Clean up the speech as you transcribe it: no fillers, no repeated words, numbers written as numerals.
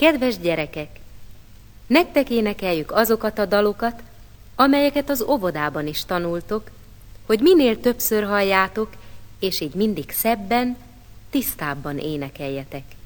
Kedves gyerekek, nektek énekeljük azokat a dalokat, amelyeket az óvodában is tanultok, hogy minél többször halljátok, és így mindig szebben, tisztábban énekeljetek.